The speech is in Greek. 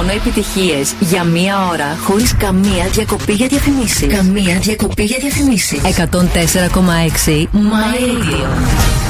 Μόνο επιτυχίες για μία ώρα, χωρίς καμία διακοπή για διαφημίσεις. 104,6 My Radio.